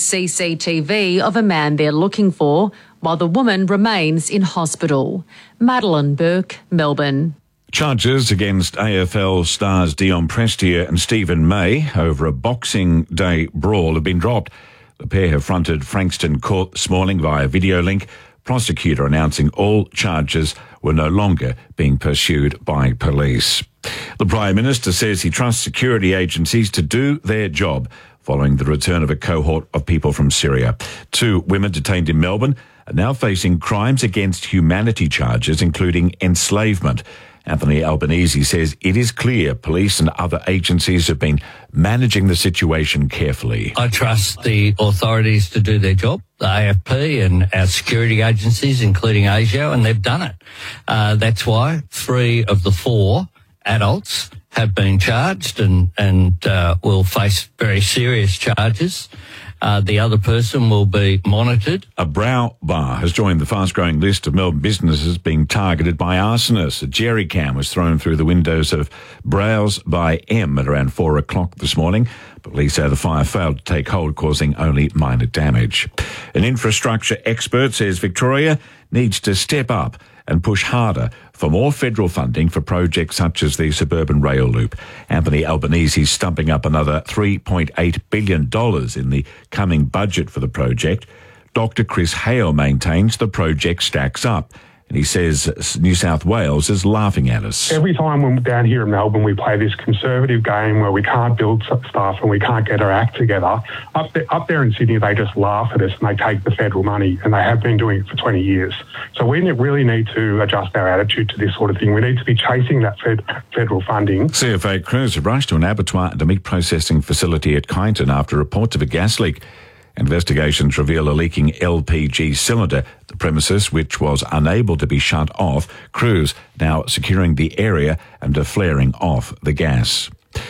CCTV of a man they're looking for, while the woman remains in hospital. Madeline Burke, Melbourne. Charges against AFL stars Dion Prestia and Stephen May over a Boxing Day brawl have been dropped. The pair have fronted Frankston Court this morning via video link. Prosecutor announcing all charges were no longer being pursued by police. The Prime Minister says he trusts security agencies to do their job following the return of a cohort of people from Syria. 2 women detained in Melbourne are now facing crimes against humanity charges, including enslavement. Anthony Albanese says it is clear police and other agencies have been managing the situation carefully. I trust the authorities to do their job, the AFP and our security agencies, including ASIO, and they've done it. That's why 3 of the 4 adults have been charged and will face very serious charges. The other person will be monitored. A Brow bar has joined the fast-growing list of Melbourne businesses being targeted by arsonists. A jerry can was thrown through the windows of Brow's by M at around 4 o'clock this morning. Police say the fire failed to take hold, causing only minor damage. An infrastructure expert says Victoria needs to step up and push harder for more federal funding for projects such as the suburban rail loop. Anthony Albanese is stumping up another $3.8 billion in the coming budget for the project. Dr. Chris Hale maintains the project stacks up, and he says New South Wales is laughing at us. Every time we're down here in Melbourne, we play this conservative game where we can't build stuff and we can't get our act together. Up there in Sydney, they just laugh at us and they take the federal money, and they have been doing it for 20 years. So we really need to adjust our attitude to this sort of thing. We need to be chasing that federal funding. CFA crews have rushed to an abattoir and a meat processing facility at Kyneton after reports of a gas leak. Investigations reveal a leaking LPG cylinder at the premises, which was unable to be shut off. Crews now securing the area and are flaring off the gas.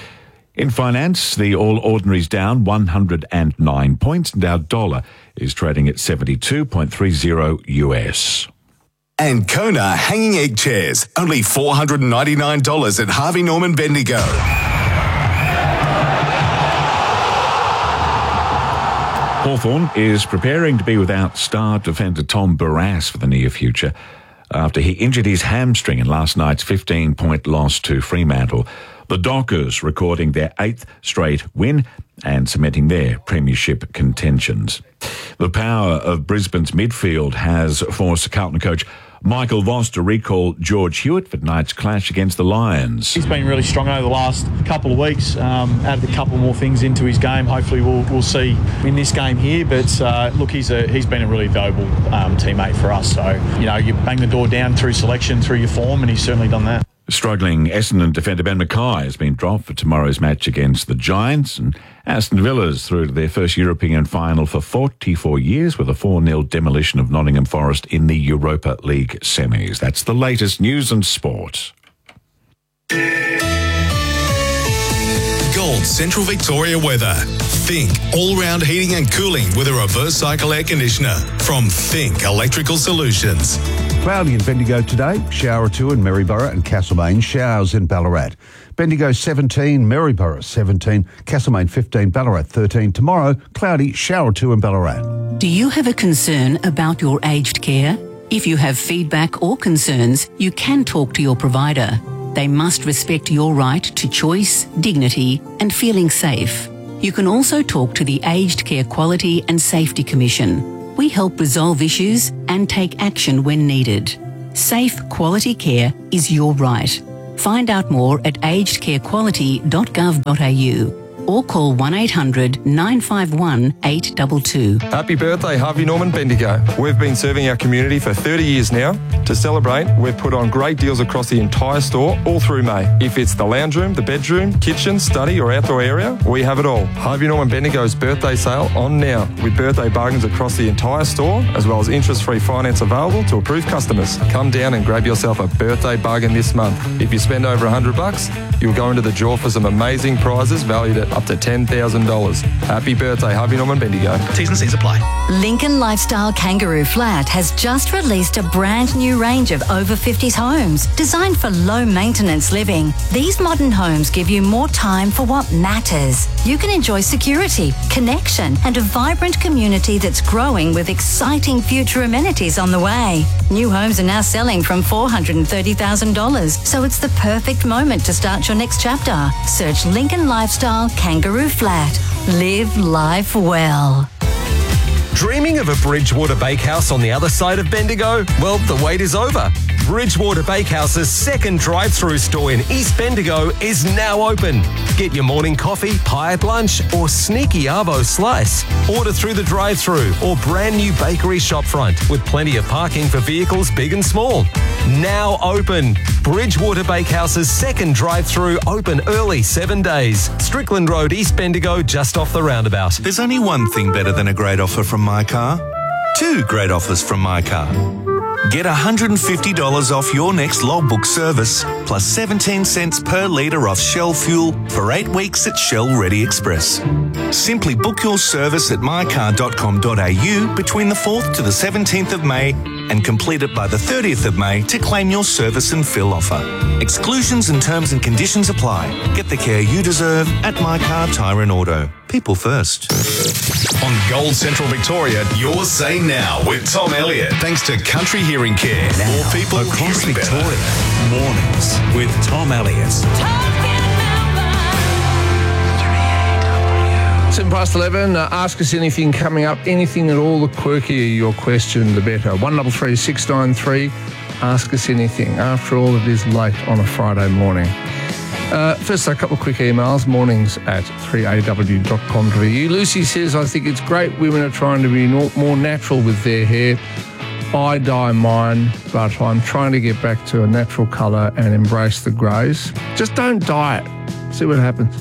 In finance, the All Ordinaries down 109 points, and our dollar is trading at 72.30 US. And Kona hanging egg chairs, only $499 at Harvey Norman Bendigo. Hawthorn is preparing to be without star defender Tom Barrass for the near future after he injured his hamstring in last night's 15-point loss to Fremantle. The Dockers recording their 8th straight win and cementing their premiership contentions. The power of Brisbane's midfield has forced Carlton coach Michael Voss to recall George Hewitt for tonight's clash against the Lions. He's been really strong over the last couple of weeks, added a couple more things into his game. Hopefully we'll see in this game here, but look, he's been a really valuable teammate for us. So, you bang the door down through selection, through your form, and he's certainly done that. Struggling Essendon defender Ben Mackay has been dropped for tomorrow's match against the Giants, and Aston Villa's through to their first European final for 44 years with a 4-0 demolition of Nottingham Forest in the Europa League semis. That's the latest news and sport. Gold Central Victoria weather. Think all-round heating and cooling with a reverse cycle air conditioner from Think Electrical Solutions. Cloudy in Bendigo today, shower or two in Maryborough and Castlemaine, showers in Ballarat. Bendigo 17, Maryborough 17, Castlemaine 15, Ballarat 13. Tomorrow, cloudy, shower or two in Ballarat. Do you have a concern about your aged care? If you have feedback or concerns, you can talk to your provider. They must respect your right to choice, dignity and feeling safe. You can also talk to the Aged Care Quality and Safety Commission. We help resolve issues and take action when needed. Safe, quality care is your right. Find out more at agedcarequality.gov.au or call 1800 951 822. Happy birthday, Harvey Norman Bendigo. We've been serving our community for 30 years now. To celebrate, we've put on great deals across the entire store all through May. If it's the lounge room, the bedroom, kitchen, study or outdoor area, we have it all. Harvey Norman Bendigo's birthday sale on now with birthday bargains across the entire store as well as interest-free finance available to approved customers. Come down and grab yourself a birthday bargain this month. If you spend over $100, you'll go into the draw for some amazing prizes valued at up to $10,000. Happy birthday, Harvey Norman Bendigo. T's and C's apply. Lincoln Lifestyle Kangaroo Flat has just released a brand new range of over 50s homes designed for low maintenance living. These modern homes give you more time for what matters. You can enjoy security, connection and a vibrant community that's growing with exciting future amenities on the way. New homes are now selling from $430,000, so it's the perfect moment to start your next chapter. Search Lincoln Lifestyle Kangaroo Flat. Live life well. Dreaming of a Bridgewater Bakehouse on the other side of Bendigo? Well, the wait is over. Bridgewater Bakehouse's second drive-through store in East Bendigo is now open. Get your morning coffee, pie at lunch, or sneaky arvo slice. Order through the drive-through or brand new bakery shopfront with plenty of parking for vehicles big and small. Now open. Bridgewater Bakehouse's second drive-through open early 7 days. Strickland Road, East Bendigo, just off the roundabout. There's only one thing better than a great offer from My Car. Two great offers from My Car. Get $150 off your next logbook service, plus 17 cents per litre off Shell fuel for 8 weeks at Shell Ready Express. Simply book your service at mycar.com.au between the 4th to the 17th of May and complete it by the 30th of May to claim your service and fill offer. Exclusions and terms and conditions apply. Get the care you deserve at My Car Tyre and Auto. People first. On Gold Central Victoria, your say now with Tom Elliott. Thanks to Country Hearing Care. Now, more people across hearing Victoria, better. Mornings with Tom Elliott. 11. Ask us anything coming up, anything at all. The quirkier your question, the better. 133 693. Ask us anything. After all, it is late on a Friday morning. First, a couple of quick emails. Mornings at 3aw.com.au. Lucy says, I think it's great women are trying to be more natural with their hair. I dye mine, but I'm trying to get back to a natural colour and embrace the greys. Just don't dye it. See what happens.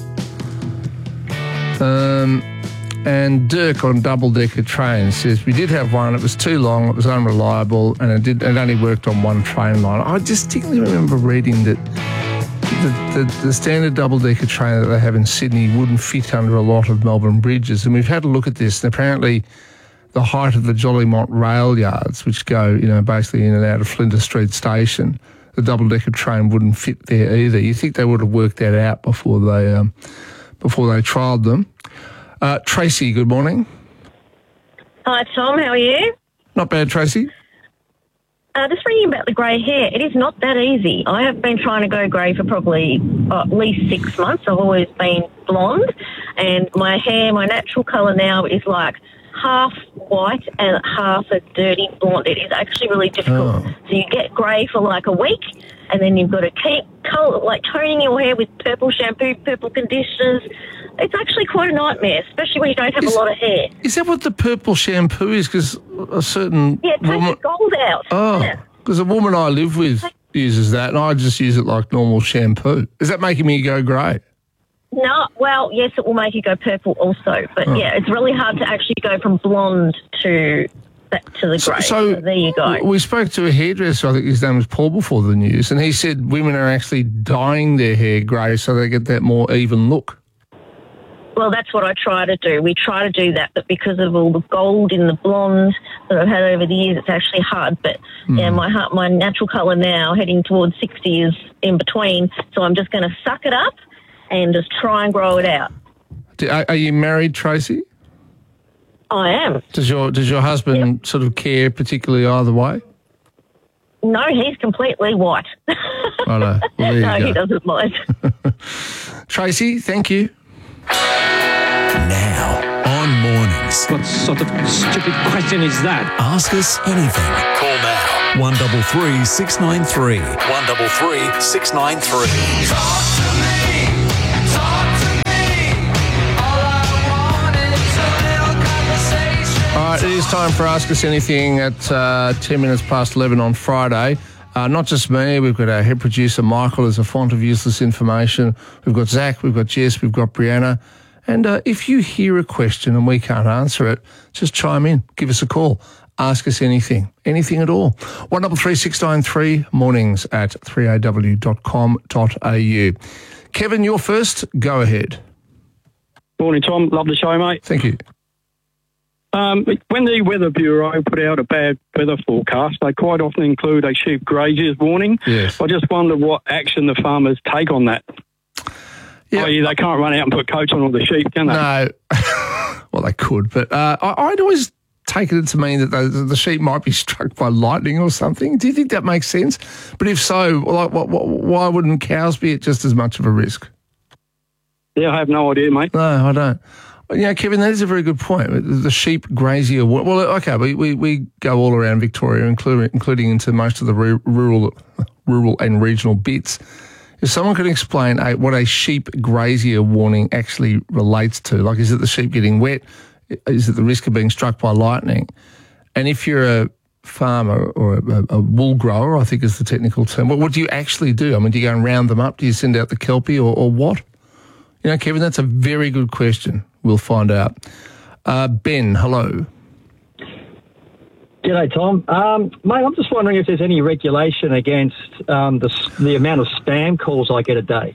And Dirk on double-decker trains says, we did have one, it was too long, it was unreliable, and it only worked on one train line. I distinctly remember reading that the standard double-decker train that they have in Sydney wouldn't fit under a lot of Melbourne bridges. And we've had a look at this, and apparently the height of the Jollymont rail yards, which go, basically in and out of Flinders Street Station, the double-decker train wouldn't fit there either. You think they would have worked that out before they trialled them. Tracy, good morning. Hi, Tom. How are you? Not bad, Tracy. Just reading about the grey hair. It is not that easy. I have been trying to go grey for probably at least 6 months. I've always been blonde, and my hair, my natural colour now is like half white and half a dirty blonde. It is actually really difficult. So you get grey for like a week, and then you've got to keep toning your hair with purple shampoo, purple conditioners. It's actually quite a nightmare, especially when you don't have a lot of hair. Is that what the purple shampoo is? Because a certain it takes the gold out. Oh, because a woman I live with uses that, and I just use it like normal shampoo. Is that making me go grey? No, well, yes, it will make you go purple also. But, it's really hard to actually go from blonde to the grey. So there you go. We spoke to a hairdresser, I think his name was Paul, before the news, and he said women are actually dyeing their hair grey so they get that more even look. Well, that's what I try to do. We try to do that, but because of all the gold in the blonde that I've had over the years, it's actually hard. But yeah, my natural colour now, heading towards 60, is in between. So I'm just going to suck it up and just try and grow it out. Are you married, Tracy? I am. Does your husband sort of care particularly either way? No, he's completely white. Righto. Well, there you No, go. he doesn't mind. Tracy, thank you. Now, on mornings. What sort of stupid question is that? Ask us anything. Call now. 133 693. 133 693. Talk to me. Talk to me. All I want is a little conversation. All right, it is time for Ask Us Anything at 10 minutes past 11 on Friday. Not just me, we've got our head producer Michael as a font of useless information. We've got Zach, we've got Jess, we've got Brianna. And if you hear a question and we can't answer it, just chime in, give us a call. Ask us anything at all. 133 mornings at 3aw.com.au. Kevin, you're first. Go ahead. Morning, Tom. Love the show, mate. Thank you. When the Weather Bureau put out a bad weather forecast, they quite often include a sheep grazier's warning. Yes. I just wonder what action the farmers take on that. Yeah. I.e., they can't run out and put coats on all the sheep, can they? No. Well, they could, but I'd always taken it to mean that the sheep might be struck by lightning or something. Do you think that makes sense? But if so, why wouldn't cows be at just as much of a risk? Yeah, I have no idea, mate. No, I don't. Yeah, Kevin, that is a very good point. The sheep grazier. Well, okay, we go all around Victoria, including into most of the rural and regional bits. If someone could explain what a sheep grazier warning actually relates to, like is it the sheep getting wet? Is it the risk of being struck by lightning? And if you're a farmer or a wool grower, I think is the technical term, what do you actually do? I mean, do you go and round them up? Do you send out the Kelpie or what? You know, Kevin, that's a very good question. We'll find out. Ben, hello. G'day, Tom. Mate, I'm just wondering if there's any regulation against the amount of spam calls I get a day.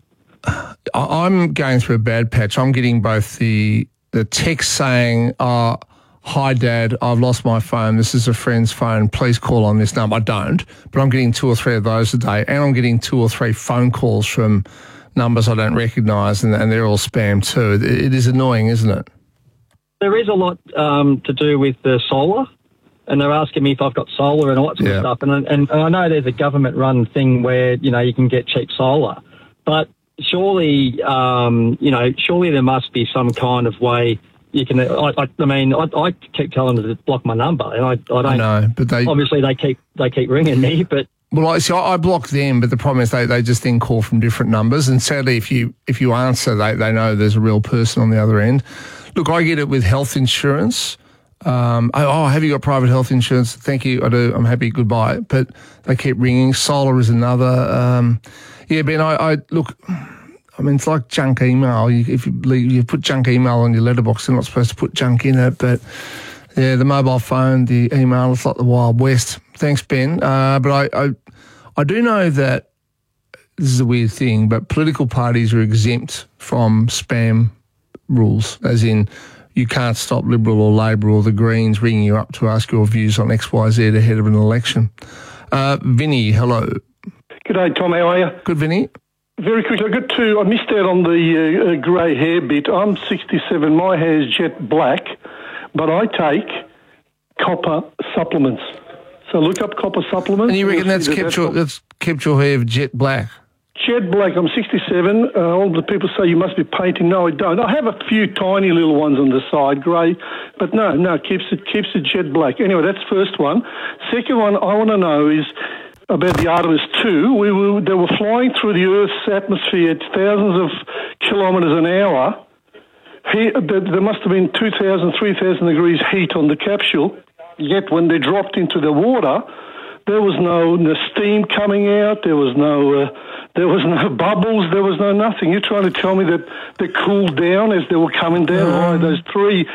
I'm going through a bad patch. I'm getting both the text saying, hi, Dad, I've lost my phone. This is a friend's phone. Please call on this number. I don't, but I'm getting 2 or 3 of those a day, and I'm getting 2 or 3 phone calls from numbers I don't recognise, and they're all spam too. It is annoying, isn't it? There is a lot to do with the solar, and they're asking me if I've got solar and all that sort of stuff. And I know there's a government-run thing where, you can get cheap solar, but surely, surely there must be some kind of way you can. I keep telling them to block my number, and I don't. I know, but obviously they keep ringing me, but. Well, I block them, but the problem is they just then call from different numbers, and sadly, if you answer, they know there's a real person on the other end. Look, I get it with health insurance. Have you got private health insurance? Thank you, I do. I'm happy. Goodbye. But they keep ringing. Solar is another. Ben, I look. I mean, it's like junk email. If you put junk email on your letterbox, you're not supposed to put junk in it, but. Yeah, the mobile phone, the email, it's like the Wild West. Thanks, Ben. But I do know that this is a weird thing, but political parties are exempt from spam rules, as in you can't stop Liberal or Labor or the Greens ringing you up to ask your views on XYZ ahead of an election. Vinny, hello. G'day, Tom. How are you? Good, Vinny. Very quickly, I missed out on the grey hair bit. I'm 67. My hair's jet black. But I take copper supplements. So look up copper supplements. And you reckon that's kept your hair jet black? Jet black. I'm 67. All the people say you must be painting. No, I don't. I have a few tiny little ones on the side, grey. But no, keeps it jet black. Anyway, that's first one. Second one I want to know is about the Artemis 2. They were flying through the Earth's atmosphere at thousands of kilometres an hour. There must have been 2,000, 3,000 degrees heat on the capsule, yet when they dropped into the water, there was no steam coming out, there was no bubbles, there was no nothing. You're trying to tell me that they cooled down as they were coming down via those three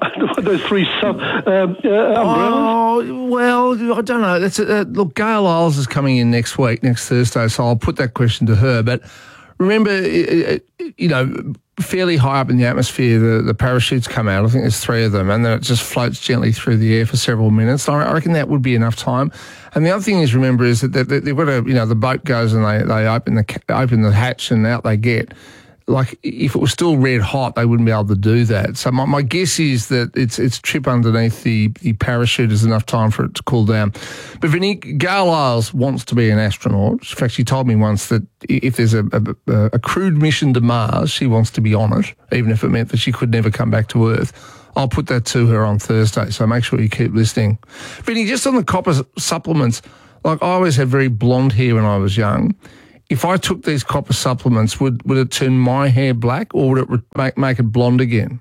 umbrellas? Oh, well, I don't know. Look, Gail Isles is coming in next Thursday, so I'll put that question to her, but remember, fairly high up in the atmosphere, the parachutes come out. I think there's 3 of them, and then it just floats gently through the air for several minutes. I reckon that would be enough time. And the other thing is, remember, is that they've got the boat goes and they open the hatch and out they get. Like, if it was still red hot, they wouldn't be able to do that. So my guess is that it's trip underneath the parachute is enough time for it to cool down. But Vinny, Gail Isles wants to be an astronaut. In fact, she told me once that if there's a crewed mission to Mars, she wants to be on it, even if it meant that she could never come back to Earth. I'll put that to her on Thursday, so make sure you keep listening. Vinny, just on the copper supplements, like I always had very blonde hair when I was young. If I took these copper supplements, would it turn my hair black, or would it make it blonde again?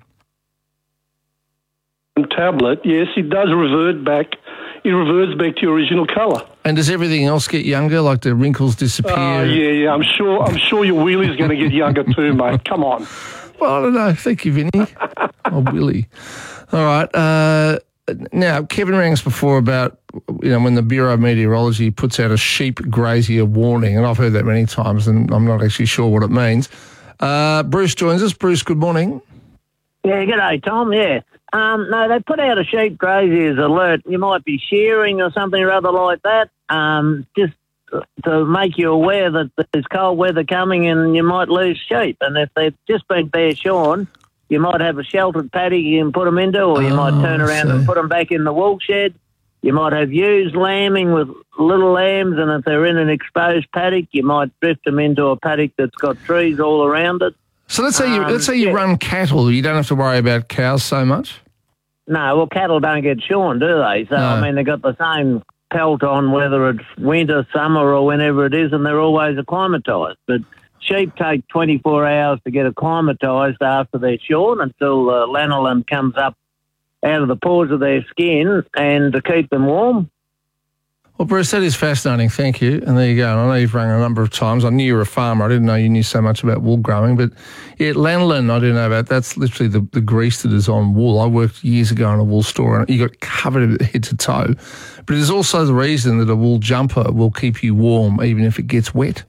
Tablet, yes, it does revert back. It reverts back to your original colour. And does everything else get younger, like the wrinkles disappear? Yeah. I'm sure your wheelie's going to get younger too, mate. Come on. Well, I don't know. Thank you, Vinny. Oh, Willie. All right. Now, Kevin rang us before about, when the Bureau of Meteorology puts out a sheep grazier warning, and I've heard that many times, and I'm not actually sure what it means. Bruce joins us. Bruce, good morning. Yeah, g'day, Tom. Yeah. No, they put out a sheep grazier's alert. You might be shearing or something or other like that, just to make you aware that there's cold weather coming and you might lose sheep. And if they've just been bare shorn, you might have a sheltered paddock you can put them into, or you might turn around and put them back in the wool shed. You might have ewes lambing with little lambs, and if they're in an exposed paddock, you might drift them into a paddock that's got trees all around it. So let's say you run cattle. You don't have to worry about cows so much? No, well, cattle don't get shorn, do they? So, I mean, they've got the same pelt on, whether it's winter, summer, or whenever it is, and they're always acclimatised. But sheep take 24 hours to get acclimatised after they're shorn until lanolin comes up out of the pores of their skin and to keep them warm. Well, Bruce, that is fascinating. Thank you. And there you go. And I know you've rung a number of times. I knew you were a farmer. I didn't know you knew so much about wool growing. But, yeah, lanolin, I didn't know about. That's literally the grease that is on wool. I worked years ago in a wool store, and you got covered head to toe. But it is also the reason that a wool jumper will keep you warm even if it gets wet.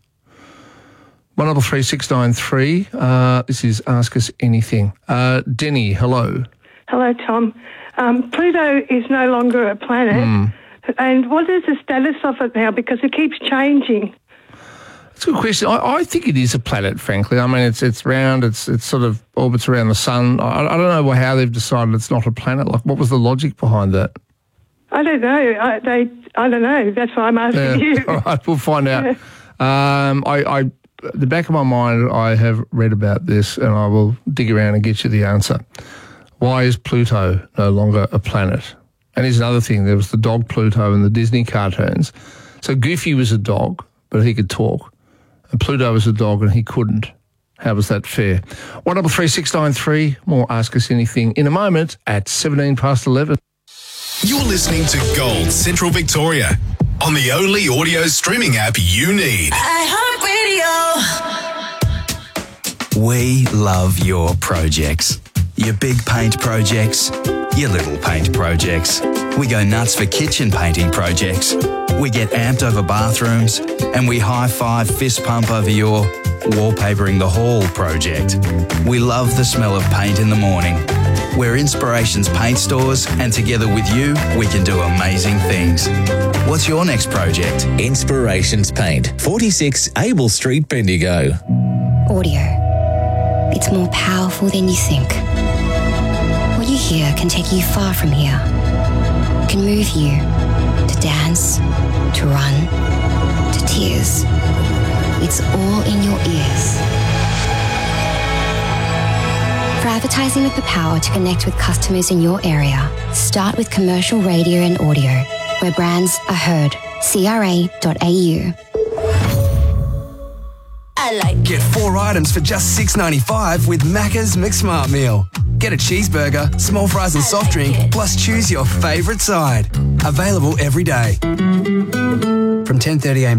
133 693. This is Ask Us Anything. Denny, hello. Hello, Tom. Pluto is no longer a planet. And what is the status of it now? Because it keeps changing. That's a good question. I think it is a planet, frankly. I mean, it's round. It's sort of orbits around the sun. I don't know how they've decided it's not a planet. Like, what was the logic behind that? I don't know. I don't know. That's why I'm asking you. All right, we'll find out. The back of my mind, I have read about this, and I will dig around and get you the answer. Why is Pluto no longer a planet? And here's another thing. There was the dog Pluto in the Disney cartoons. So Goofy was a dog, but he could talk. And Pluto was a dog and he couldn't. How was that fair? 133 693. More Ask Us Anything in a moment at 17 past 11. You're listening to Gold Central Victoria on the only audio streaming app you need. iHeartRadio. We love your projects. Your big paint projects, your little paint projects. We go nuts for kitchen painting projects. We get amped over bathrooms, and we high-five fist pump over your wallpapering the hall project. We love the smell of paint in the morning. We're Inspirations Paint Stores, and together with you, we can do amazing things. What's your next project? Inspirations Paint, 46 Abel Street, Bendigo. Audio. It's more powerful than you think. What you hear can take you far from here. It can move you to dance, to run, to tears. It's all in your ears. For advertising with the power to connect with customers in your area, start with commercial radio and audio, where brands are heard. CRA.au. Get 4 items for just $6.95 with Macca's McSmart Meal. Get a cheeseburger, small fries and soft drink, plus choose your favourite side. Available every day. From 10:30am